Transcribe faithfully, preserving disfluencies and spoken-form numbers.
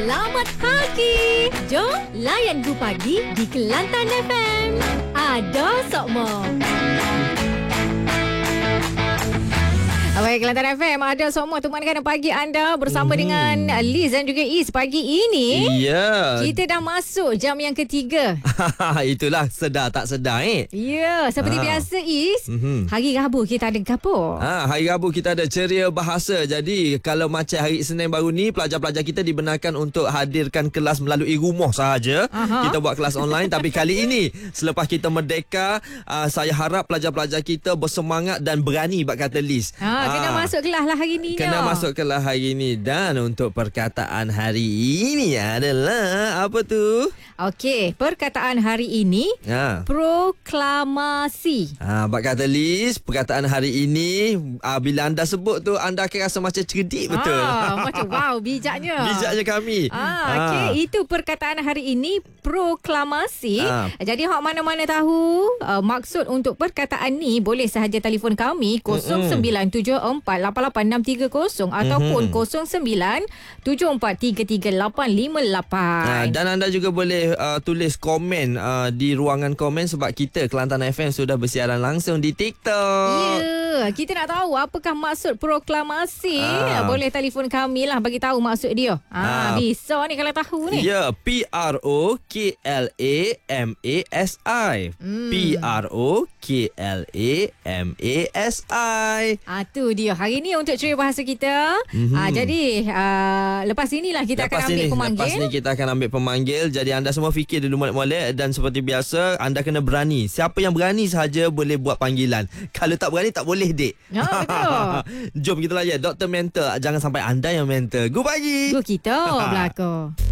Selamat pagi. Jom layan Gu Pagi di Kelantan F M. Ada Sokmo. Baik, Kelantan F M ada semua teman-teman pagi anda bersama hmm. dengan Liz dan juga Is pagi ini. Ya. Kita dah masuk jam yang ketiga. Itulah sedar tak sedar eh. Ya, seperti ha. biasa Is. Mm-hmm. Hari Rabu kita ada gapo? Ha, hari Rabu kita ada ceria bahasa. Jadi kalau macam hari Isnin baru ni pelajar-pelajar kita dibenarkan untuk hadirkan kelas melalui rumah sahaja. Aha. Kita buat kelas online tapi kali ini selepas kita merdeka, uh, saya harap pelajar-pelajar kita bersemangat dan berani bak kata Liz. Ha. Kena ha. masuk kelas lah hari ni. Kena ya. masuk kelas hari ni. Dan untuk perkataan hari ini adalah apa tu? Okey, perkataan hari ini ha. proklamasi. Ha, bak kata Liz, perkataan hari ini uh, bila anda sebut tu anda akan rasa macam cerdik betul. Ah, macam wow, bijaknya. Bijaknya kami. Ah, okey, itu perkataan hari ini proklamasi. Ha. Jadi hak mana-mana tahu uh, maksud untuk perkataan ni boleh sahaja telefon kami kosong sembilan tujuh empat lapan lapan enam tiga kosong ataupun mm-hmm. kosong sembilan tujuh empat tiga tiga lapan lima lapan. Ha, dan anda juga boleh uh, tulis komen uh, di ruangan komen sebab kita Kelantan F M sudah bersiaran langsung di TikTok. Ya, kita nak tahu apakah maksud proklamasi. Ha. Boleh telefon kami lah bagi tahu maksud dia. Ha, ha. Bisa ni kalau tahu ni. Ya, P R O K L A M A S I. Hmm. P R O K L A M A S I. Ah, tu dia. Hari ni untuk ceria bahasa kita. Mm-hmm. Ah, jadi uh, lepas inilah kita lepas akan ambil ini, pemanggil. Lepas ni kita akan ambil pemanggil. Jadi anda semua fikir dulu molek-molek dan seperti biasa anda kena berani. Siapa yang berani sahaja boleh buat panggilan. Kalau tak berani tak boleh, dek. Ya, betul. Jom kita layan Doktor Mental. Jangan sampai anda yang mental. Gu pagi. Gu kita belakang.